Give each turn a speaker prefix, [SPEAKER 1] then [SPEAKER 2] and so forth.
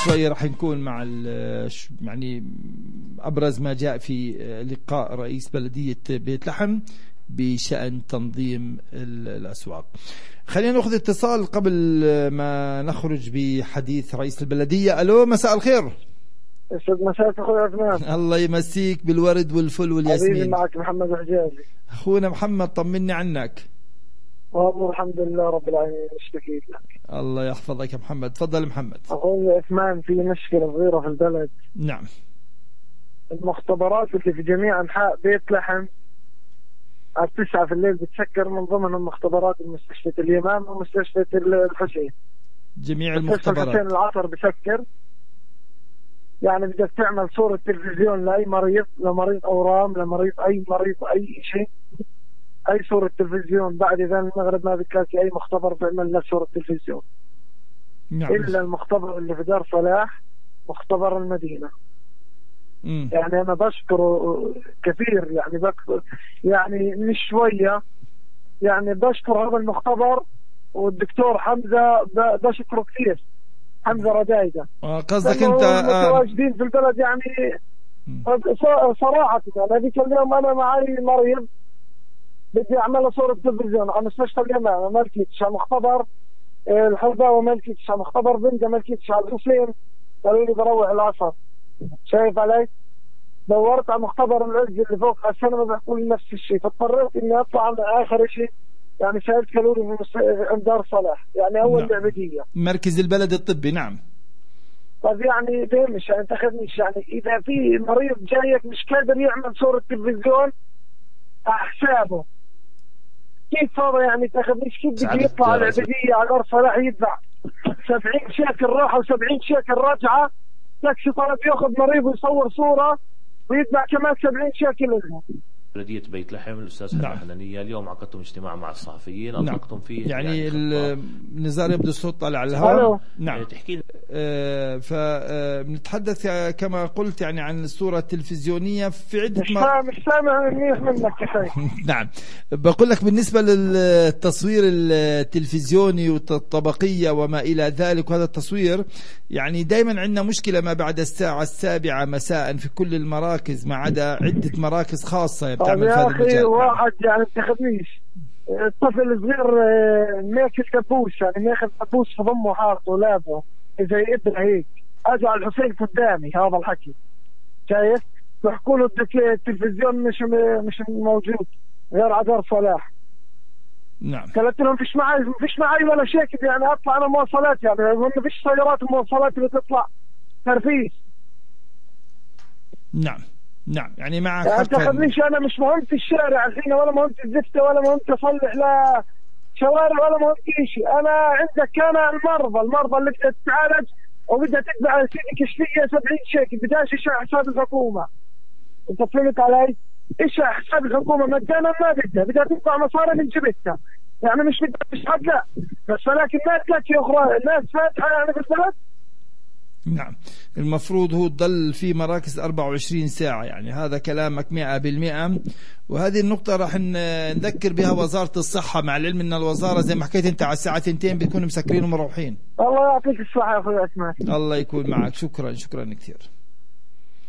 [SPEAKER 1] شوي راح نكون مع يعني أبرز ما جاء في لقاء رئيس بلدية بيت لحم بشأن تنظيم الأسواق. خلينا نأخذ اتصال قبل ما نخرج بحديث رئيس البلدية. ألو، مساء الخير.
[SPEAKER 2] مساء أخوي عثمان.
[SPEAKER 1] الله يمسيك بالورد والفل والياسمين.
[SPEAKER 2] حبيبي، معك محمد حجازي.
[SPEAKER 1] أخونا محمد، طمني عنك.
[SPEAKER 2] والله الحمد لله رب العالمين، اشتكي لك.
[SPEAKER 1] الله يحفظك يا محمد. تفضل محمد.
[SPEAKER 2] أخوي عثمان، في مشكلة صغيرة في البلد.
[SPEAKER 1] نعم.
[SPEAKER 2] المختبرات اللي في جميع أنحاء بيت لحم على 9 في الليل بتسكر، من ضمن مختبرات المستشفى اليمام ومستشفى الحسين.
[SPEAKER 1] جميع المختبرات.
[SPEAKER 2] الحسين العصر بسكر، يعني بدك تعمل صورة تلفزيون لأي مريض، لمريض أورام، لمريض أي مريض أي شيء، أي صورة تلفزيون بعد إذا المغرب ما بتلاقي أي مختبر بيعمل لك صورة تلفزيون.
[SPEAKER 1] نعم.
[SPEAKER 2] إلا المختبر اللي في دار صلاح، مختبر المدينة. يعني أنا بشكره كثير، يعني مش شوية، يعني بشكر هذا المختبر والدكتور حمزة، بشكره كثير، حمزة ردايدة.
[SPEAKER 1] قصدك أنت
[SPEAKER 2] متواجدين في البلد يعني صراحة. هذيك اليوم أنا معي مريض بدي أعمل له صورة تلفزيون على مستشفى اليمامة، ما لقيتش على مختبر الحلباوة، ما لقيتش على مختبر بنجا، ما لقيتش على الحسين، قالوا لي بروح العصر. شايف علي؟ دورت على مختبر العز اللي فوق على السينما، بيحكوا لي نفس الشيء، فاضطريت اني اطلع على اخر شيء، يعني سالت قالوا لي عند دار صلاح، يعني اول العبوديه،
[SPEAKER 1] مركز البلد الطبي. نعم.
[SPEAKER 2] طيب يعني مش يعني تاخذنيش، يعني اذا في مريض جايك مش قادر يعمل صوره تلفزيون على حسابه، كيف هذا؟ يعني تاخذنيش كيف بده يطلع على العبوديه على دار صلاح يدفع 70 شيكل راحه و70 شيكل رجعه، تاكسي طلب ياخذ مريض ويصور صوره ويدفع كمان 70 شيكل لها.
[SPEAKER 3] بلدية بيت لحم الأستاذ حنان حنانية اليوم عقدتم اجتماع مع الصحفيين، أطلقتم فيه
[SPEAKER 1] يعني النزار يبدو الصوت طالع على الهواء. نعم.
[SPEAKER 3] تحكي
[SPEAKER 1] فبنتحدث كما قلت يعني عن الصورة التلفزيونية في عدة
[SPEAKER 2] مش سامع منك كيف.
[SPEAKER 1] نعم، بقول لك بالنسبة للتصوير التلفزيوني والطبقية وما إلى ذلك، وهذا التصوير يعني دائما عندنا مشكلة ما بعد الساعة 7 مساء في كل المراكز، ما عدا عدة مراكز خاصة بتعمل في هذا المجال.
[SPEAKER 2] واحد يعني تاخذنيش الطفل صغير ماكل كابوس، يعني ماخذ كابوس في ضمه حاطه لابه زي ابن هيك، اجى على الحسين قدامي هذا الحكي، شايف؟ بحكوا له التلفزيون مش موجود غير على دار صلاح.
[SPEAKER 1] نعم.
[SPEAKER 2] قلت لهم فيش معي ولا شيء، يعني اطلع انا مواصلات، يعني ما فيش سيارات ومواصلات اللي تطلع ترفيس.
[SPEAKER 1] نعم نعم، يعني معك
[SPEAKER 2] يعني تاخذنيش، انا مش مهم في الشارع الحين، ولا مهم في الزفته، ولا مهم تصلح لا شوارع، ولا مهم شيء. انا عندك كان المرضى اللي بدها تتعالج وبدها تدفع على سيدي كشفيه 70 شيكل، بدهاش يشع حساب الحكومه. انت فهمت علي؟ ايش حساب الحكومه مجانا؟ ما بدها تدفع مصاري من جبتها، يعني مش بدها تشحد لا، بس ولكن ما تلاقي اخرى الناس فاتحه يعني في البلد.
[SPEAKER 1] نعم، المفروض هو تضل في مراكز 24 ساعة، يعني هذا كلامك 100%. وهذه النقطة راح نذكر بها وزارة الصحة، مع العلم أن الوزارة زي ما حكيت أنت على الساعة 2 بيكونوا مسكرين ومروحين.
[SPEAKER 2] الله يعطيك الصحة يا أخوي أسماء.
[SPEAKER 1] الله يكون معك. شكرا كثير.